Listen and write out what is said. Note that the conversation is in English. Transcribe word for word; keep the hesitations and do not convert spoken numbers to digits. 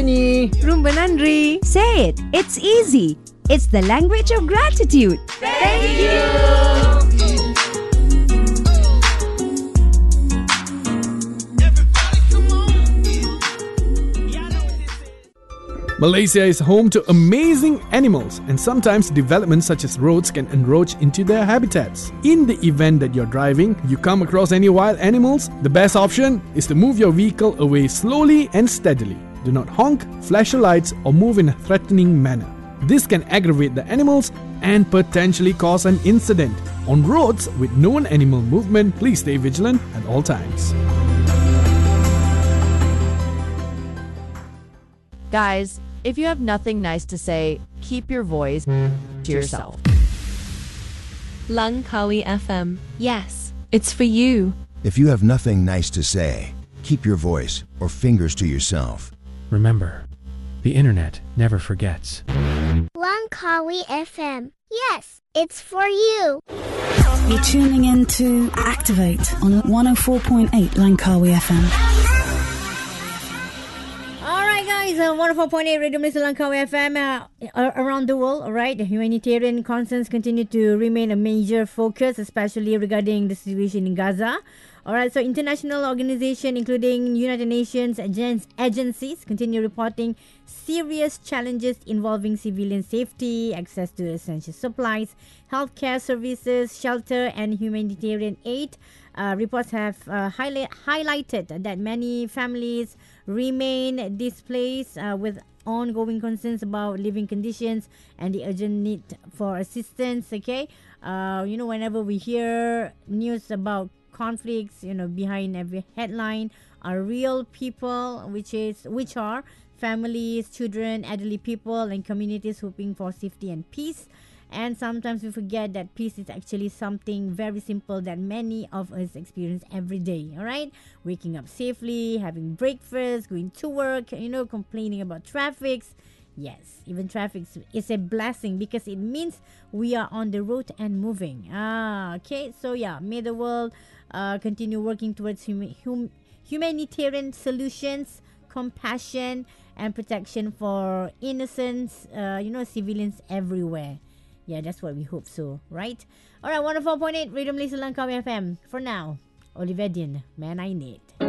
Sunny. Rumba Nandri. Say it. It's easy. It's the language of gratitude. Thank you. Malaysia is home to amazing animals, and sometimes developments such as roads can encroach into their habitats. In the event that you're driving, you come across any wild animals, the best option is to move your vehicle away slowly and steadily. Do not honk, flash your lights, or move in a threatening manner. This can aggravate the animals and potentially cause an incident. On roads with known animal movement, please stay vigilant at all times. Guys, if you have nothing nice to say, keep your voice to yourself. Langkawi F M. Yes, it's for you. If you have nothing nice to say, keep your voice or fingers to yourself. Remember, the internet never forgets. Langkawi F M. Yes, it's for you. You're tuning in to Activate on one oh four point eight Langkawi F M. Guys, uh, one oh four point eight Radio Malaysia Langkawi F M uh, around the world, alright? Humanitarian concerns continue to remain a major focus, especially regarding the situation in Gaza. Alright, so international organizations, including United Nations agen- agencies, continue reporting serious challenges involving civilian safety, access to essential supplies, healthcare services, shelter, and humanitarian aid. Uh, reports have uh, highlight- highlighted that many families remain displaced uh, with ongoing concerns about living conditions and the urgent need for assistance. Okay, uh, you know, whenever we hear news about conflicts, you know, behind every headline are real people, which is which are families, children, elderly people, and communities hoping for safety and peace. And sometimes we forget that peace is actually something very simple that many of us experience every day. All right, waking up safely, having breakfast, going to work, you know, complaining about traffic. Yes, even traffic is a blessing because it means we are on the road and moving. Ah, okay. So yeah, may the world uh, continue working towards hum- hum- humanitarian solutions, compassion, and protection for innocents, uh, you know, civilians everywhere. Yeah, that's what we hope so, right? Alright, one oh four point eight Radio Malaysia Langkawi F M. For now, Olivia Dean, Man I Need.